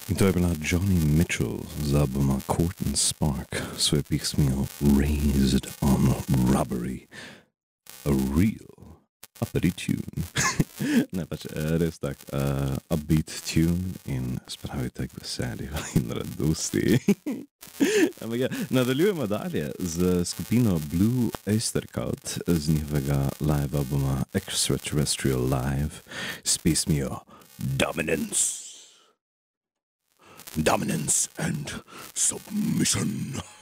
In to je bila Johnny Mitchell z albuma Court and Spark, svoje pismo Raised on Robbery. A real uppity tune. Ne, pač res tak upbeat tune in spravi tak veselje in radosti. Ampak ja, nadaljujemo dalje z skupino Blue Oystercult z njihovega live albuma Extraterrestrial Live s pesmijo Dominance. Dominance and submission.